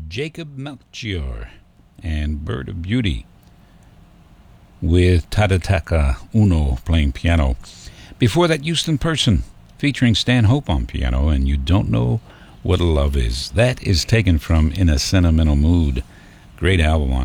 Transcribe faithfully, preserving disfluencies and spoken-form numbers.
Jacob Melchior and Bird of Beauty, with Tadataka Uno playing piano. Before that, Houston Person featuring Stan Hope on piano, and You Don't Know What Love Is. That is taken from In a Sentimental Mood. Great album on